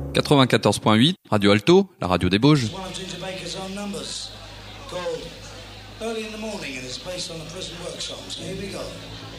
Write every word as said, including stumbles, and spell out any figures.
quatre-vingt-quatorze point huit, Radio Alto, la radio des Bauges. One of Ginger Baker's own numbers called Early in the Morning, and it's based on the prison work songs. Here we go.